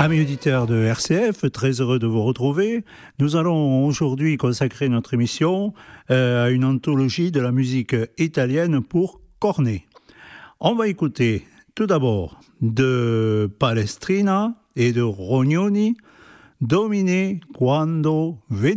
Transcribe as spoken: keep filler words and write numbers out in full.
Amis auditeurs de R C F, très heureux de vous retrouver. Nous allons aujourd'hui consacrer notre émission euh, à une anthologie de la musique italienne pour cornet. On va écouter tout d'abord de Palestrina et de Rognoni, Domine quando